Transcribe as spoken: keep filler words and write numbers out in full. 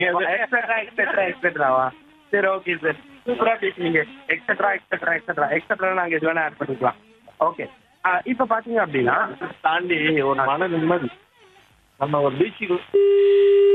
Etcetera etcetera எக்ஸெட்ராவா? சரி, okay sir. சூப்பரா பேசுனீங்க. எக்ஸெட்ரா எக்ஸெட்ரா எக்ஸெட்ரா எக்ஸெட்ரா நாங்க எது வேணா ஆட் பண்ணிக்கலாம். ஓகே. இப்ப பாத்தீங்க அப்படின்னா தாண்டி ஒரு மன நிம்மதி. நம்ம ஒரு பீச்சுக்கு